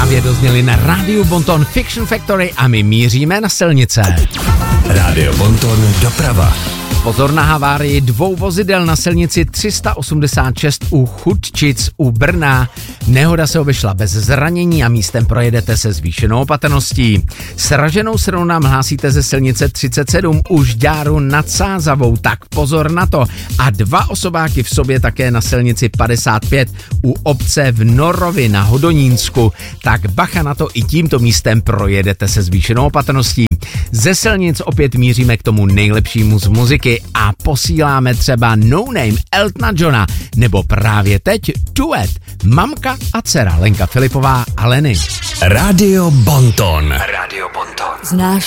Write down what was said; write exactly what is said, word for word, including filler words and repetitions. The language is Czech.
právě dozněly na Rádiu Bonton Fiction Factory a my míříme na silnice. Rádio Bonton doprava. Pozor na havárii dvou vozidel na silnici tři sta osmdesát šest u Chudčic u Brna. Nehoda se obešla bez zranění a místem projedete se zvýšenou opatrností. Sraženou silou nám hlásíte ze silnice třicet sedm u Žďáru nad Sázavou, tak pozor na to. A dva osobáky v sobě také na silnici padesát pět u obce v Norovi na Hodonínsku. Tak bacha na to, i tímto místem projedete se zvýšenou opatrností. Ze silnic opět míříme k tomu nejlepšímu z muziky a posíláme třeba No Name Eltona Johna nebo právě teď duet mamka a dcera Lenka Filipová a Lenny. Rádio Bonton. Rádio Bonton. Znáš